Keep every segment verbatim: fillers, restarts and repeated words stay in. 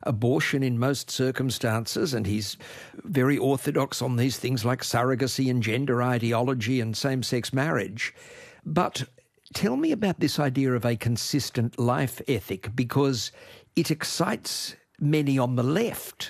abortion in most circumstances, and he's very orthodox on these things like surrogacy and gender ideology and same-sex marriage. But tell me about this idea of a consistent life ethic, because it excites many on the left.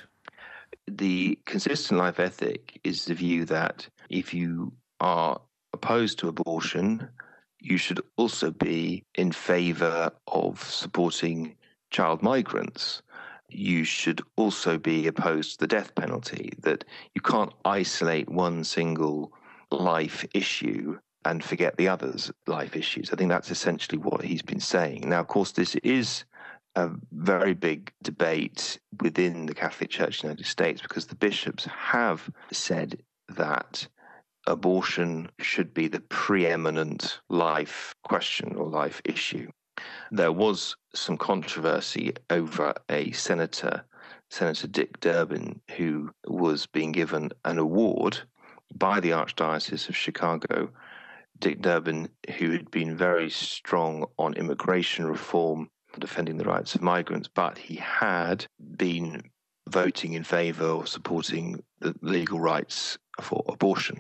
The consistent life ethic is the view that if you are opposed to abortion, you should also be in favour of supporting child migrants. You should also be opposed to the death penalty, that you can't isolate one single life issue and forget the others' life issues. I think that's essentially what he's been saying. Now, of course, this is a very big debate within the Catholic Church in the United States, because the bishops have said that abortion should be the preeminent life question or life issue. There was some controversy over a senator, Senator Dick Durbin, who was being given an award by the Archdiocese of Chicago. Dick Durbin, who had been very strong on immigration reform, defending the rights of migrants, but he had been voting in favour or supporting the legal rights for abortion.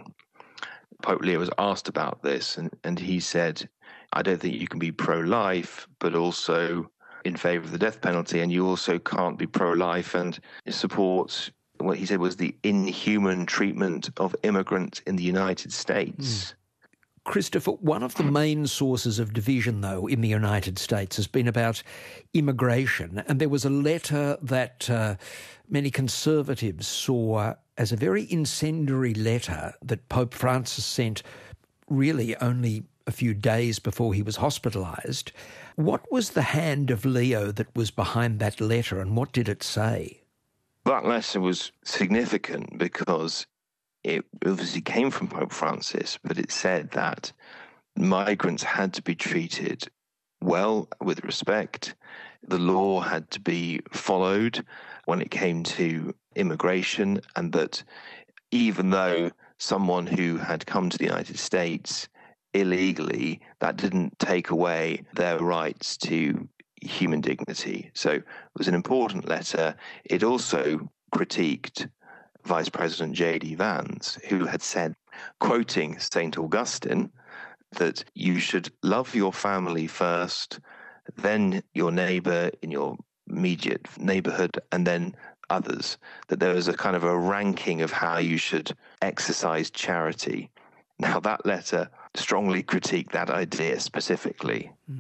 Pope Leo was asked about this, and, and he said, I don't think you can be pro-life, but also in favour of the death penalty, and you also can't be pro-life and support what he said was the inhuman treatment of immigrants in the United States. Mm. Christopher, one of the main sources of division, though, in the United States has been about immigration. And there was a letter that uh, many conservatives saw as a very incendiary letter that Pope Francis sent really only a few days before he was hospitalised. What was the hand of Leo that was behind that letter, and what did it say? That letter was significant because it obviously came from Pope Francis, but it said that migrants had to be treated well, with respect. The law had to be followed when it came to immigration, and that even though someone who had come to the United States illegally, that didn't take away their rights to human dignity. So it was an important letter. It also critiqued Vice President J D Vance, who had said, quoting Saint Augustine, that you should love your family first, then your neighbour in your immediate neighbourhood, and then others, that there was a kind of a ranking of how you should exercise charity. Now, that letter strongly critiqued that idea specifically. Mm.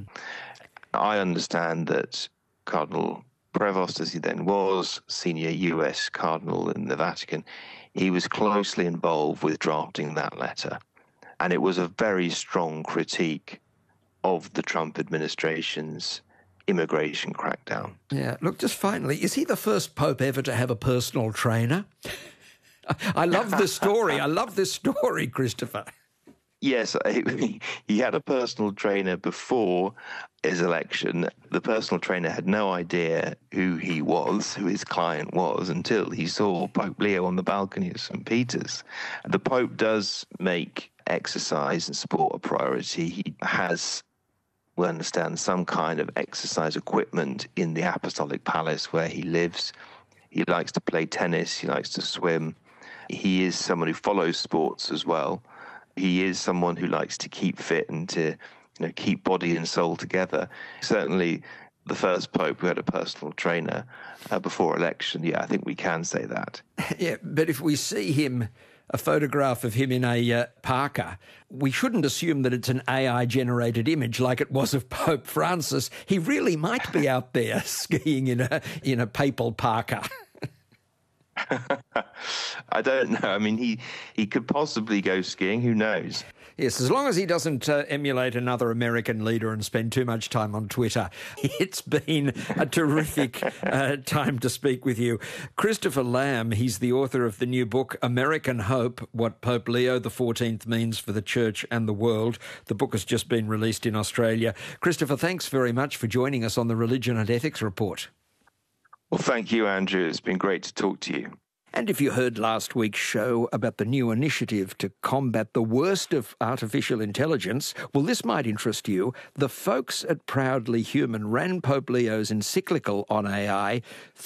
I understand that Cardinal Prevost, as he then was, senior U S cardinal in the Vatican, he was closely involved with drafting that letter. And it was a very strong critique of the Trump administration's immigration crackdown. Yeah, look, just finally, is he the first pope ever to have a personal trainer? I love this story. I love this story, Christopher. Yes, he had a personal trainer before his election. The personal trainer had no idea who he was, who his client was, until he saw Pope Leo on the balcony of Saint Peter's. The Pope does make exercise and sport a priority. He has, we understand, some kind of exercise equipment in the Apostolic Palace where he lives. He likes to play tennis. He likes to swim. He is someone who follows sports as well. He is someone who likes to keep fit and to, you know, keep body and soul together. Certainly the first pope who had a personal trainer uh, before election, yeah, I think we can say that. Yeah, but if we see him, a photograph of him in a uh, parka, we shouldn't assume that it's an A I-generated image like it was of Pope Francis. He really might be out there skiing in a in a papal parka. I don't know. I mean, he, he could possibly go skiing. Who knows? Yes, as long as he doesn't uh, emulate another American leader and spend too much time on Twitter. It's been a terrific uh, time to speak with you. Christopher Lamb, he's the author of the new book, American Hope, What Pope Leo the fourteenth Means for the Church and the World. The book has just been released in Australia. Christopher, thanks very much for joining us on the Religion and Ethics Report. Well, thank you, Andrew. It's been great to talk to you. And if you heard last week's show about the new initiative to combat the worst of artificial intelligence, well, this might interest you. The folks at Proudly Human ran Pope Leo's encyclical on A I